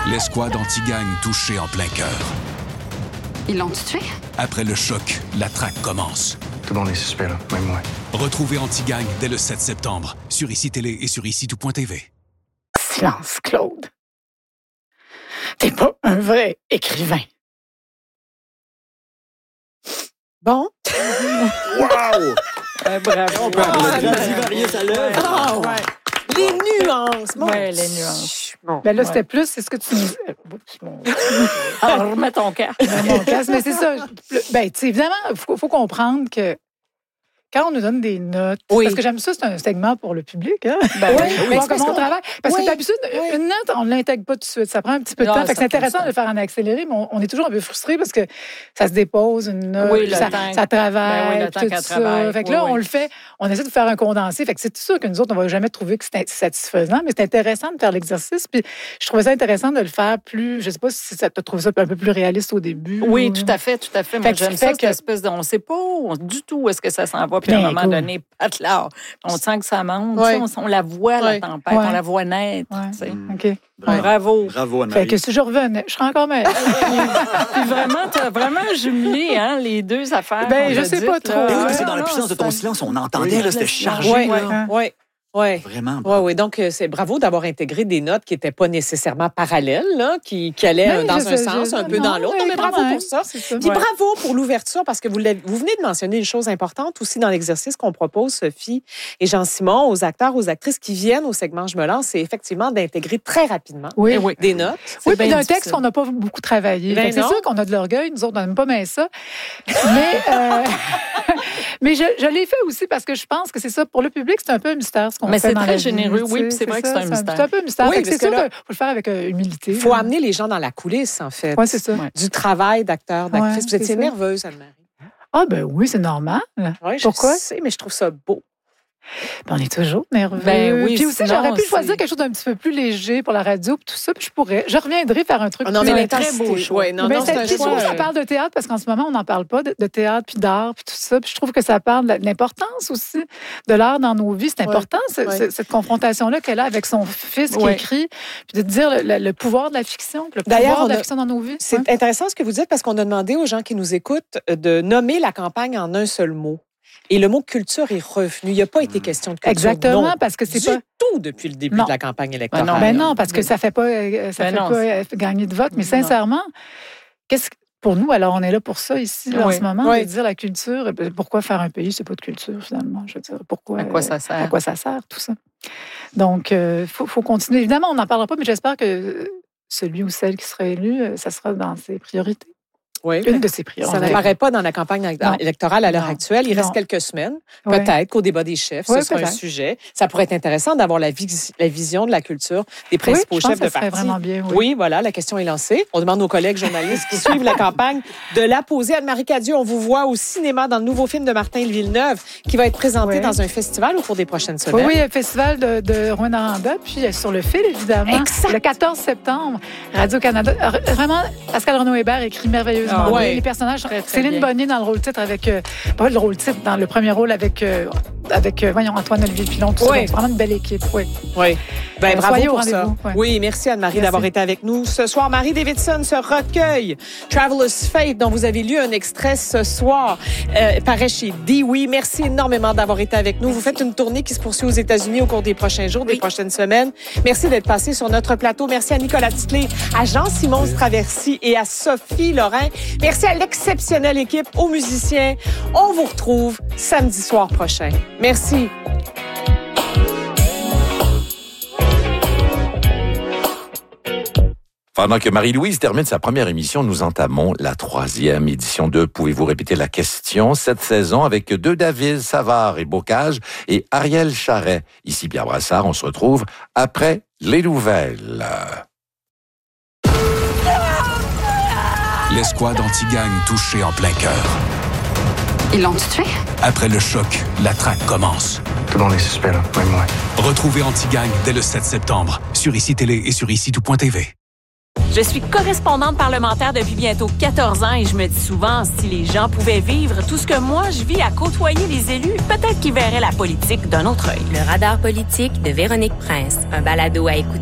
L'escouade anti-gang touchée en plein cœur. Ils l'ont tué? Après le choc, la traque commence. Tout le monde est suspect, là, même moi. Retrouvez Anti-Gang dès le 7 septembre sur ICI Télé et sur ICI-tout.tv. Silence, Claude. T'es pas un vrai écrivain. Bon. Wow! Bravo. Ah, ouais. Les nuances. Bon. Oui, les nuances. Bon, ben là, c'était plus, c'est ce que tu Alors, remets ton casque. Mon casque, mais c'est ça. Ben, tu sais, évidemment, il faut comprendre que quand on nous donne des notes, parce que j'aime ça, c'est un segment pour le public, hein? Ben oui, comment on travaille. Parce que d'habitude, une note, on ne l'intègre pas tout de suite. Ça prend un petit peu de temps. Fait que c'est intéressant de le faire en accéléré, mais on est toujours un peu frustré parce que ça se dépose, une note, ça travaille, tout ça. Fait que là, on le fait, on essaie de faire un condensé. Fait que c'est sûr que nous autres, on ne va jamais trouver que c'est satisfaisant, mais c'est intéressant de faire l'exercice. Puis je trouvais ça intéressant de le faire plus, je ne sais pas si tu as trouvé ça un peu plus réaliste au début. Oui, tout à fait. Moi, j'aime ça, cette espèce de, on ne sait pas du tout où est-ce que ça s'en va. Puis à un moment donné, là, on sent que ça monte. On la voit, la tempête, on la voit naître. OK. Bravo. Bravo, Anne-Marie. Fait que si je revenais, je serais encore meilleure. Puis vraiment, tu as vraiment jumelé les deux affaires. Ben, je sais pas trop. C'est dans la puissance de ton silence, on entendait, là, c'était chargé. Oui. Vraiment. Oui. Donc, c'est bravo d'avoir intégré des notes qui n'étaient pas nécessairement parallèles, là, qui allaient dans un sens, un peu dans l'autre. Mais bravo pour ça. Puis bravo pour l'ouverture, parce que vous venez de mentionner une chose importante aussi dans l'exercice qu'on propose, Sophie et Jean-Simon, aux acteurs, aux actrices qui viennent au segment Je me lance, c'est effectivement d'intégrer très rapidement des notes. Oui, puis d'un texte qu'on n'a pas beaucoup travaillé. C'est sûr qu'on a de l'orgueil, nous autres, on n'aime pas bien ça. Mais je l'ai fait aussi parce que je pense que c'est ça. Pour le public, c'est un peu un mystère ce qu'on fait dans la vie. Mais c'est très généreux, oui, puis c'est vrai que c'est un mystère. C'est un peu un mystère. Oui, c'est sûr qu'il faut le faire avec humilité. Il faut amener les gens dans la coulisse, en fait. Oui, c'est ça. Du travail d'acteur, d'actrice. Vous étiez nerveuse, Anne-Marie. Ah, ben oui, c'est normal. Pourquoi? Je sais, mais je trouve ça beau. On est toujours nerveux. Ben oui, puis aussi, j'aurais pu choisir quelque chose d'un petit peu plus léger pour la radio, puis tout ça, puis je reviendrai faire un truc plus mais très beau choix. Je trouve que ça parle de théâtre, parce qu'en ce moment, on n'en parle pas de théâtre, puis d'art, puis tout ça. Puis je trouve que ça parle de l'importance aussi de l'art dans nos vies. C'est important, cette confrontation-là qu'elle a avec son fils qui écrit, puis de dire le pouvoir de la fiction, le pouvoir de la fiction dans nos vies. C'est intéressant ce que vous dites, parce qu'on a demandé aux gens qui nous écoutent de nommer la campagne en un seul mot. Et le mot culture est revenu. Il n'y a pas été question de culture. Exactement, parce que c'est pas tout depuis le début de la campagne électorale. Ben non, parce que ça fait pas gagner de vote. Mais sincèrement, pour nous, alors on est là pour ça ici en ce moment, de dire la culture. Pourquoi faire un pays, c'est pas de culture finalement. Je veux dire, pourquoi à quoi ça sert? À quoi ça sert tout ça? Donc, faut continuer. Évidemment, on n'en parlera pas, mais j'espère que celui ou celle qui sera élu, ça sera dans ses priorités. Oui, une de ses priorités. Ça n'apparaît pas dans la campagne électorale à l'heure actuelle. Il reste quelques semaines. Peut-être qu'au débat des chefs, ce sera un sujet. Ça pourrait être intéressant d'avoir la vision de la culture des principaux chefs de parti. Vraiment bien, oui, voilà, la question est lancée. On demande aux collègues journalistes qui suivent la campagne de la poser. Anne-Marie Cadieux, on vous voit au cinéma dans le nouveau film de Martin Villeneuve qui va être présenté dans un festival au cours des prochaines semaines. Oui, un festival de Rwanda, puis sur le fil, évidemment. Exact. Le 14 septembre, Radio-Canada. Vraiment, Pascal Renaud-Hébert écrit merveilleusement. Les personnages, Céline Bonnier dans le rôle-titre avec... pas le rôle-titre, dans le premier rôle avec Antoine-Olivier Pilon. Tout ça. Donc, c'est vraiment une belle équipe. Oui. Ben, bravo pour ça. Oui, merci Anne-Marie d'avoir été avec nous. Ce soir, Marie Davidson se recueille. Traveler's Fate, dont vous avez lu un extrait ce soir, paraît chez Dewey. Merci énormément d'avoir été avec nous. Vous faites une tournée qui se poursuit aux États-Unis au cours des prochains jours, des prochaines semaines. Merci d'être passé sur notre plateau. Merci à Nicolas Titley, à Jean-Simon Straversi et à Sophie Lorrain. Merci à l'exceptionnelle équipe, aux musiciens. On vous retrouve samedi soir prochain. Merci. Pendant que Marie-Louise termine sa première émission, nous entamons la 3e édition de Pouvez-vous répéter la question cette saison avec 2 David, Savard et Bocage et Ariel Charret. Ici Pierre Brassard, on se retrouve après les nouvelles. L'escouade anti-gang touchée en plein cœur. Ils l'ont tué? Après le choc, la traque commence. Tout le monde est suspect, là, même moi. Retrouvez Anti-Gang dès le 7 septembre sur ICI Télé et sur ICI-tout.tv. Je suis correspondante parlementaire depuis bientôt 14 ans et je me dis souvent, si les gens pouvaient vivre tout ce que moi je vis à côtoyer les élus, peut-être qu'ils verraient la politique d'un autre œil. Le radar politique de Véronique Prince, un balado à écouter